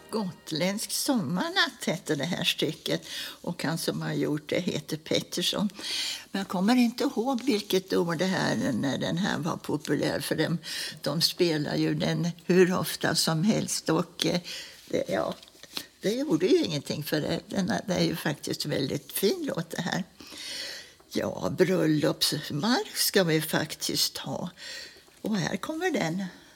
Gotländsk sommarnatt heter det här stycket, och han som har gjort det heter Pettersson. Men jag kommer inte ihåg vilket år det här när den här var populär, för de spelar ju den hur ofta som helst, och det gjorde ju ingenting, för det är ju faktiskt väldigt fin låt det här. Ja, bröllopsmarsch ska vi faktiskt ha, och här kommer den.